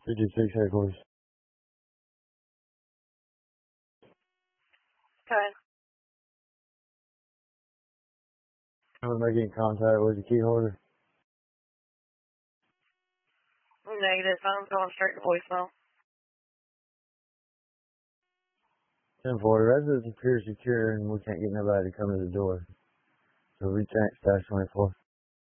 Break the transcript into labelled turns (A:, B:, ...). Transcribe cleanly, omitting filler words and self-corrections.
A: 56 headquarters.
B: Okay.
A: I'm making contact with the key holder.
B: Negative. I'm going straight to voicemail.
A: 1040. Residence appears secure and we can't get nobody to come to the door. So we can't stash 24.